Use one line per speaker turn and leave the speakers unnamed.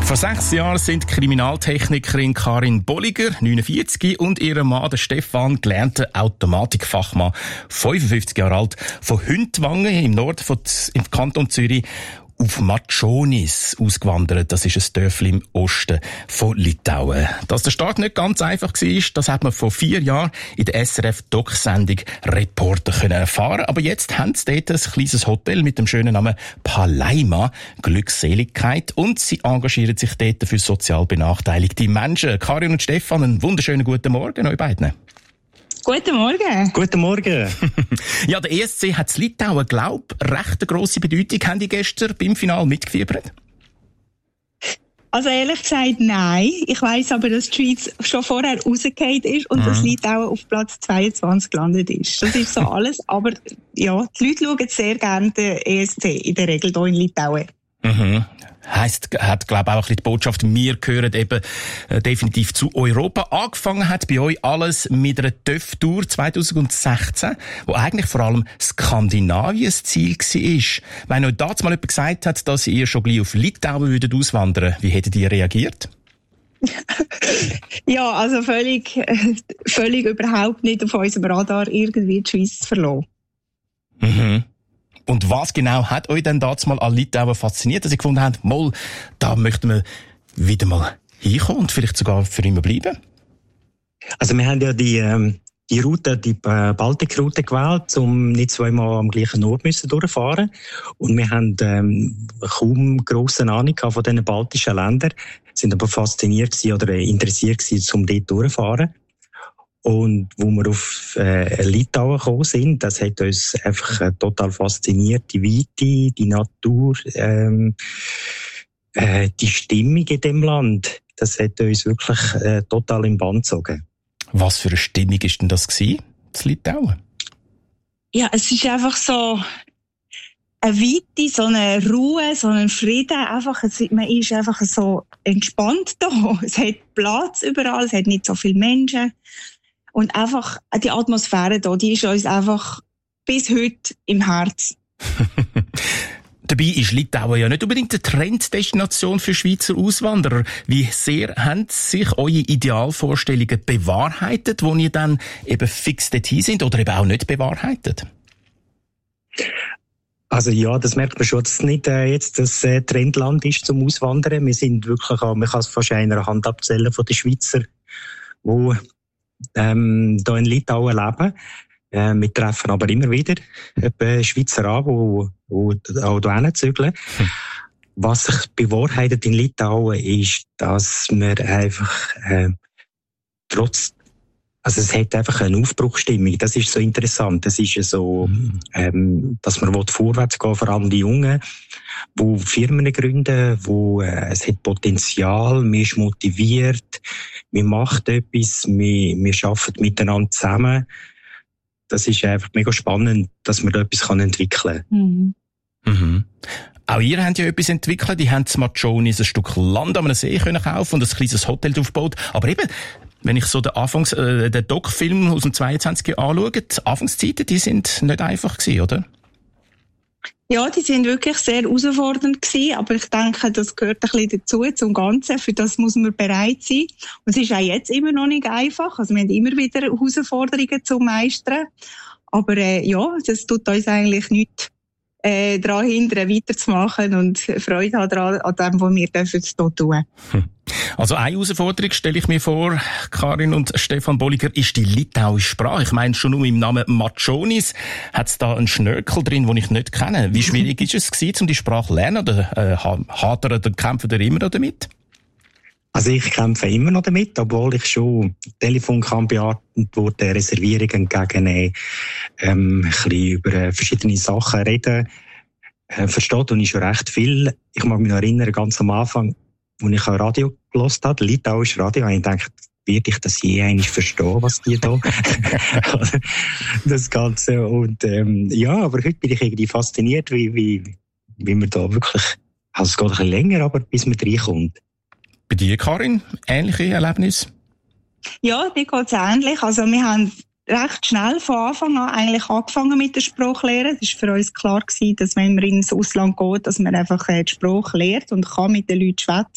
Vor 6 Jahren sind Kriminaltechnikerin Karin Bolliger, 49, und ihr Mann, der Stefan, gelernter Automatikfachmann, 55 Jahre alt, von Hündwangen im Norden im Kanton Zürich auf Matschonis ausgewandert. Das ist ein Dörfli im Osten von Litauen. Dass der Start nicht ganz einfach war, das hat man vor 4 Jahren in der SRF-Doc-Sendung Reporter erfahren. Aber jetzt haben sie dort ein kleines Hotel mit dem schönen Namen Palaima, Glückseligkeit. Und sie engagieren sich dort für sozial benachteiligte Menschen. Karin und Stefan, einen wunderschönen guten Morgen euch beiden.
Guten Morgen.
Guten Morgen.
Ja, der ESC hat in Litauen, glaube ich, recht eine grosse Bedeutung. Haben die gestern beim Finale mitgefiebert?
Also ehrlich gesagt, nein. Ich weiss aber, dass die Schweiz schon vorher rausgefallen ist und dass Litauen auf Platz 22 gelandet ist. Das ist so alles. Aber ja, die Leute schauen sehr gerne den ESC in der Regel hier in Litauen.
Mhm. Hat, glaube ich, auch ein bisschen die Botschaft, wir gehören eben definitiv zu Europa. Angefangen hat bei euch alles mit einer TÜV-Tour 2016, wo eigentlich vor allem Skandinavien das Ziel war. Wenn euch damals mal jemand gesagt hat, dass ihr schon gleich auf Litauen auswandern würdet, wie hättet ihr reagiert?
Ja, also völlig überhaupt nicht auf unserem Radar irgendwie die Schweiz zu verlassen.
Mhm. Und was genau hat euch denn damals mal an Litauen fasziniert, dass ihr gefunden habt, mal, da möchten wir wieder mal hinkommen und vielleicht sogar für immer bleiben?
Also wir haben ja die Route, die Baltikroute gewählt, um nicht zweimal am gleichen Ort durchfahren. Und wir haben kaum grosse Ahnung von diesen baltischen Ländern, sind aber fasziniert gewesen oder interessiert gewesen, um dort durchzufahren. Und wo wir auf Litauen gekommen sind, das hat uns einfach total fasziniert. Die Weite, die Natur, die Stimmung in dem Land, das hat uns wirklich total im Bann gezogen. Was
für eine Stimmung war denn das in Litauen?
Ja, es ist einfach so eine Weite, so eine Ruhe, so ein Frieden. Einfach, man ist einfach so entspannt da. Es hat Platz überall, es hat nicht so viele Menschen. Und einfach die Atmosphäre da, die ist uns einfach bis heute im Herz.
Dabei ist Litauen ja nicht unbedingt eine Trenddestination für Schweizer Auswanderer. Wie sehr haben sich eure Idealvorstellungen bewahrheitet, wo ihr dann eben fix dorthin sind oder eben auch nicht bewahrheitet?
Also ja, das merkt man schon, dass es nicht jetzt das Trendland ist zum Auswandern. Wir sind wirklich, man kann es fast einer Hand abzählen von den Schweizer, die hier in Litauen leben. Wir treffen aber immer wieder Schweizer an, die auch hierhin zügeln. Was sich bewahrheitet in Litauen ist, dass wir einfach also es hat einfach eine Aufbruchsstimmung. Das ist so interessant. Das ist so, dass man vorwärts gehen, vor allem die Jungen, die Firmen gründen, es hat Potenzial, man ist motiviert, man macht etwas, wir arbeiten miteinander zusammen. Das ist einfach mega spannend, dass man da etwas entwickeln kann.
Mhm. Auch ihr habt ja etwas entwickelt. Die haben in Matschonis ein Stück Land an einem See kaufen und ein kleines Hotel aufgebaut. Aber eben, wenn ich so den Doc-Film aus dem 22 anschaue, die Anfangszeiten, die sind nicht einfach gewesen, oder?
Ja, die sind wirklich sehr herausfordernd gewesen, aber ich denke, das gehört ein bisschen dazu, zum Ganzen. Für das muss man bereit sein. Und es ist auch jetzt immer noch nicht einfach. Also wir haben immer wieder Herausforderungen zu meistern. Aber ja, das tut uns eigentlich nichts daran hindern, weiterzumachen und Freude haben an dem, was wir hier tun.
Also eine Herausforderung stelle ich mir vor, Karin und Stefan Bolliger, ist die litauische Sprache. Ich meine, schon nur im Namen Matschonis hat es da einen Schnörkel drin, den ich nicht kenne. Wie schwierig ist es gewesen, um die Sprache zu lernen? Oder hadert oder kämpft ihr immer noch damit?
Also ich kämpfe immer noch damit, obwohl ich schon Telefon kann beantworten, Reservierungen entgegennehmen, ein bisschen über verschiedene Sachen reden. Versteht und ich schon recht viel. Ich mag mich noch erinnern, ganz am Anfang, als ich ein Radio gehört habe, litauisches Radio, habe ich gedacht, werde ich das je eigentlich verstehen, was die da das Ganze. Und ja, aber heute bin ich irgendwie fasziniert, wie man da wirklich, also es geht ein bisschen länger, aber bis man reinkommt.
Bei dir, Karin, ähnliche Erlebnisse?
Ja, mir geht's ähnlich. Also wir haben recht schnell von Anfang an eigentlich angefangen mit der Sprachlehre. Es war für uns klar gewesen, dass wenn man ins Ausland geht, dass man einfach die Sprache lernt und kann mit den Leuten schwätzen.